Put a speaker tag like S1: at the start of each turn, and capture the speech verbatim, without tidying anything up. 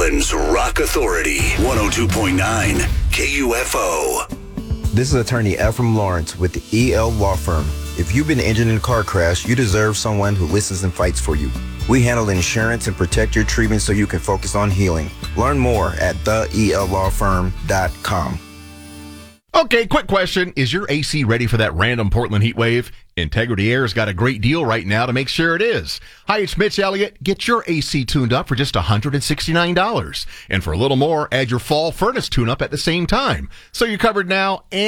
S1: Portland's Rock Authority, one oh two point nine K U F O.
S2: This is attorney Ephraim Lawrence with the E L Law Firm. If you've been injured in a car crash, you deserve someone who listens and fights for you. We handle insurance and protect your treatment so you can focus on healing. Learn more at the e l law firm dot com.
S3: Okay, quick question. Is your A C ready for that random Portland heat wave? Integrity Air's got a great deal right now to make sure it is. Hi, it's Mitch Elliott. Get your A C tuned up for just one hundred sixty-nine dollars. And for a little more, add your fall furnace tune-up at the same time. So you're covered now and